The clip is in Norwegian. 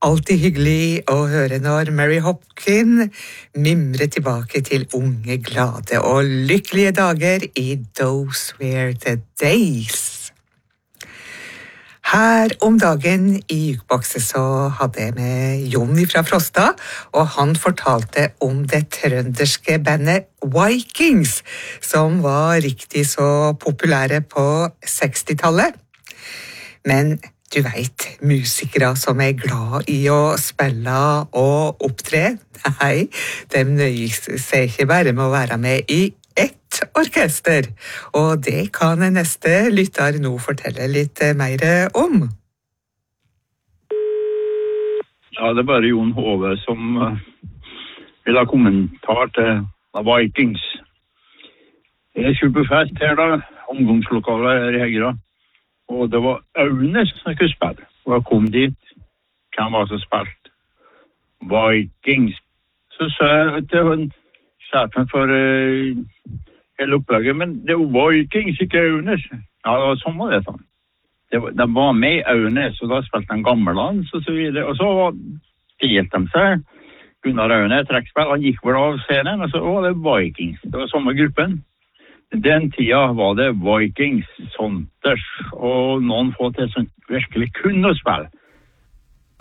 alltid hyggelig å høre når Mary Hopkin mimrer tilbake til unge, glade og lykkelige dager i Those Were the Days. Her om dagen i Jukeboksen så hadde jeg med Jon fra Frosta, og han fortalte om det trønderske bandet Vikings, som var riktig så populære på 60-tallet. Men du vet, musikere som er glad i å spille og opptre, nei, de nøyer seg ikke bare med å være med i ett orkester, og det kan neste lytter nå fortelle litt mer om. Ja, det bare Jon Hove som vil ha kommentar til Vikings. Det superfest her da, omgangslokalet her i Hegra. Og det var Aunes som skulle spille. Og jeg kom dit, hvem var som spilte? Vikings. Så sa jeg til sjefen for hele opplegget, men det var Vikings, ikke Aunes. Ja, det var sånn var det sånn. De var med i Aunes, og da spilte de gammelans og så videre. Og så stilte de seg. Gunnar Aune, trekkspill, han gikk vel av scenen, og så var det Vikings. Det var samme gruppen. Den tida var det Vikings, Sonters, og noen få til som virkelig kunne spille.